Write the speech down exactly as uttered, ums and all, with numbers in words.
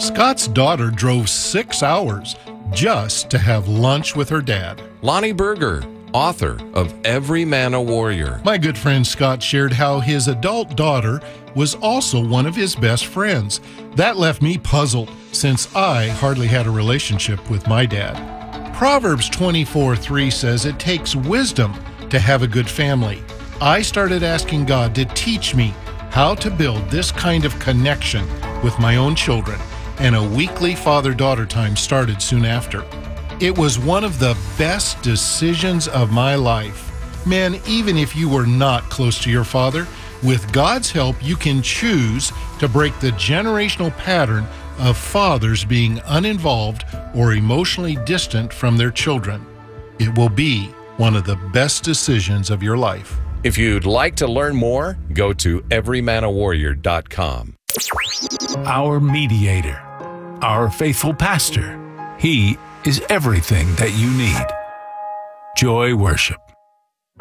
Scott's daughter drove six hours just to have lunch with her dad. Lonnie Berger, author of Every Man a Warrior. My good friend Scott shared how his adult daughter was also one of his best friends. That left me puzzled, since I hardly had a relationship with my dad. Proverbs twenty-four three says it takes wisdom to have a good family. I started asking God to teach me how to build this kind of connection with my own children, and a weekly father-daughter time started soon after. It was one of the best decisions of my life. Men, even if you were not close to your father, with God's help, you can choose to break the generational pattern of fathers being uninvolved or emotionally distant from their children. It will be one of the best decisions of your life. If you'd like to learn more, go to every man a warrior dot com. Our mediator, our faithful pastor. He is everything that you need. Joy Worship.